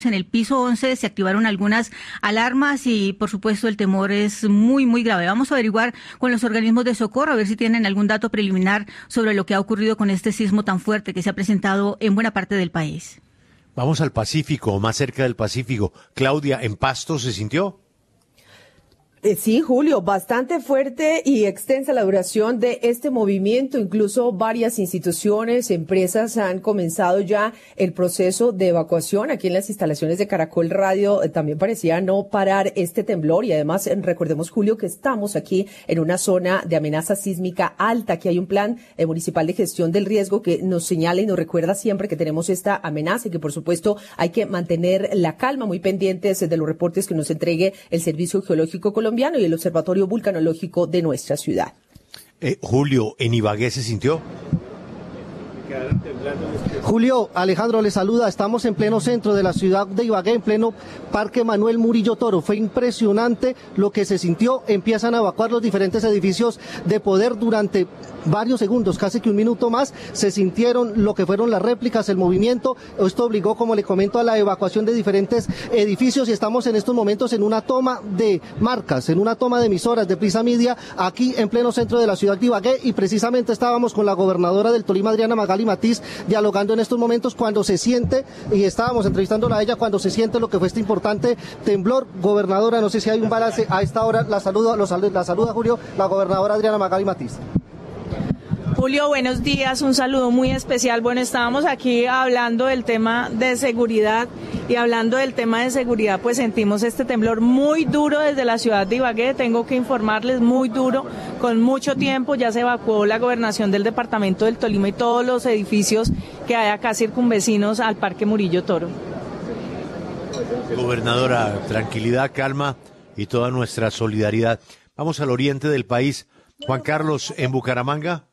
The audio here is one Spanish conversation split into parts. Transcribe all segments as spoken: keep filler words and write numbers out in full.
En el piso once se activaron algunas alarmas y, por supuesto, el temor es muy, muy grave. Vamos a averiguar con los organismos de socorro a ver si tienen algún dato preliminar sobre lo que ha ocurrido con este sismo tan fuerte que se ha presentado en buena parte del país. Vamos al Pacífico, más cerca del Pacífico. Claudia, ¿en Pasto se sintió? Eh, sí, Julio, bastante fuerte y extensa la duración de este movimiento. Incluso varias instituciones, empresas han comenzado ya el proceso de evacuación. Aquí en las instalaciones de Caracol Radio eh, también parecía no parar este temblor. Y además, eh, recordemos, Julio, que estamos aquí en una zona de amenaza sísmica alta. Aquí hay un plan eh, municipal de gestión del riesgo que nos señala y nos recuerda siempre que tenemos esta amenaza y que, por supuesto, hay que mantener la calma, muy pendientes de los reportes que nos entregue el Servicio Geológico Colombiano y el Observatorio Vulcanológico de nuestra ciudad. Eh, Julio, ¿en Ibagué se sintió? Julio, Alejandro le saluda. Estamos en pleno centro de la ciudad de Ibagué, en pleno Parque Manuel Murillo Toro. Fue impresionante lo que se sintió. Empiezan a evacuar los diferentes edificios de poder durante varios segundos, casi que un minuto más. Se sintieron lo que fueron las réplicas, el movimiento. Esto obligó, como le comento, a la evacuación de diferentes edificios y estamos en estos momentos en una toma de marcas, en una toma de emisoras de Prisa Media, aquí en pleno centro de la ciudad de Ibagué, y precisamente estábamos con la gobernadora del Tolima, Adriana Magali Matiz, dialogando en estos momentos cuando se siente, y estábamos entrevistándola a ella cuando se siente lo que fue este importante temblor. Gobernadora, no sé si hay un balance a esta hora. La saludo, los, la saluda Julio, la gobernadora Adriana Magali Matiz. Julio, buenos días, un saludo muy especial. Bueno, estábamos aquí hablando del tema de seguridad y hablando del tema de seguridad, pues sentimos este temblor muy duro desde la ciudad de Ibagué. Tengo que informarles, muy duro, con mucho tiempo. Ya se evacuó la gobernación del departamento del Tolima y todos los edificios que hay acá circunvecinos al Parque Murillo Toro. Gobernadora, tranquilidad, calma y toda nuestra solidaridad. Vamos al oriente del país. Juan Carlos, en Bucaramanga.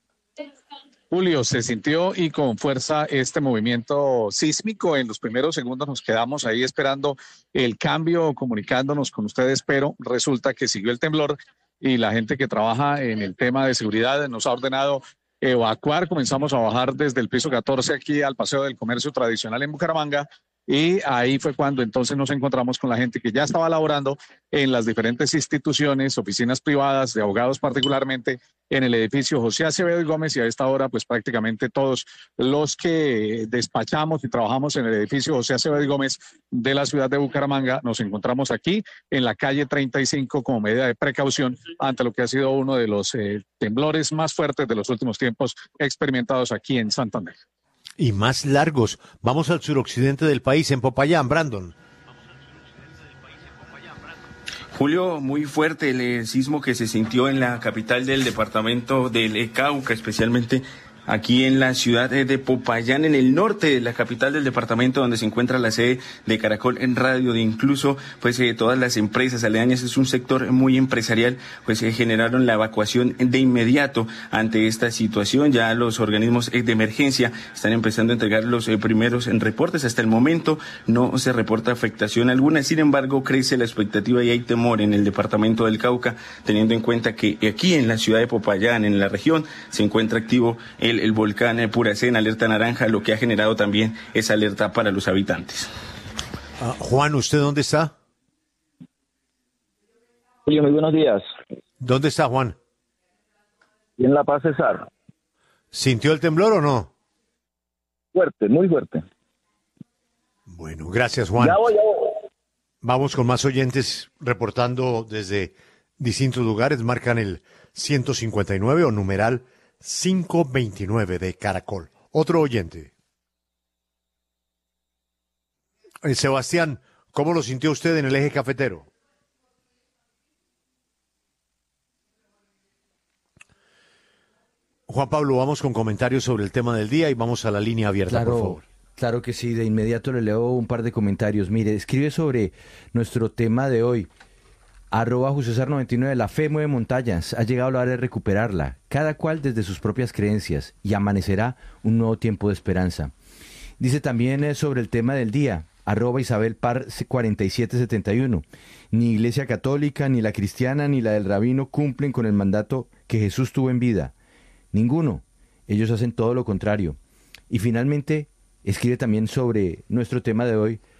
Julio, se sintió y con fuerza este movimiento sísmico. En los primeros segundos nos quedamos ahí esperando el cambio, comunicándonos con ustedes, pero resulta que siguió el temblor y la gente que trabaja en el tema de seguridad nos ha ordenado evacuar. Comenzamos a bajar desde el piso catorce aquí al Paseo del Comercio Tradicional en Bucaramanga. Y ahí fue cuando entonces nos encontramos con la gente que ya estaba laborando en las diferentes instituciones, oficinas privadas, de abogados particularmente, en el edificio José Acevedo y Gómez, y a esta hora pues prácticamente todos los que despachamos y trabajamos en el edificio José Acevedo y Gómez de la ciudad de Bucaramanga nos encontramos aquí en la calle treinta y cinco como medida de precaución ante lo que ha sido uno de los eh, temblores más fuertes de los últimos tiempos experimentados aquí en Santander. Y más largos. Vamos al suroccidente del país, en Popayán, Brandon. Julio, muy fuerte el sismo que se sintió en la capital del departamento del Cauca, especialmente aquí en la ciudad de Popayán, en el norte de la capital del departamento, donde se encuentra la sede de Caracol en Radio, de incluso pues eh, todas las empresas aledañas. Es un sector muy empresarial, pues eh, generaron la evacuación de inmediato ante esta situación. Ya los organismos eh, de emergencia están empezando a entregar los eh, primeros en reportes. Hasta el momento no se reporta afectación alguna, sin embargo crece la expectativa y hay temor en el departamento del Cauca, teniendo en cuenta que aquí en la ciudad de Popayán, en la región, se encuentra activo el El, el volcán Puracé en alerta naranja, lo que ha generado también esa alerta para los habitantes. Uh, Juan, ¿usted dónde está? Julio, muy buenos días. ¿Dónde está, Juan? Y en La Paz, Cesar. ¿Sintió el temblor o no? Fuerte, muy fuerte. Bueno, gracias, Juan. Ya voy, ya voy. Vamos con más oyentes reportando desde distintos lugares. Marcan el ciento cincuenta y nueve o numeral quinientos veintinueve de Caracol. Otro oyente. Eh, Sebastián, ¿cómo lo sintió usted en el eje cafetero? Juan Pablo, vamos con comentarios sobre el tema del día y vamos a la línea abierta, claro, por favor. Claro que sí, de inmediato le leo un par de comentarios. Mire, escribe sobre nuestro tema de hoy. Arroba Jusesar noventa y nueve, la fe mueve montañas, ha llegado la hora de recuperarla, cada cual desde sus propias creencias, y amanecerá un nuevo tiempo de esperanza. Dice también eh, sobre el tema del día, arroba Isabel Par cuarenta y siete setenta y uno, ni Iglesia Católica, ni la cristiana, ni la del rabino cumplen con el mandato que Jesús tuvo en vida. Ninguno, ellos hacen todo lo contrario. Y finalmente, escribe también sobre nuestro tema de hoy,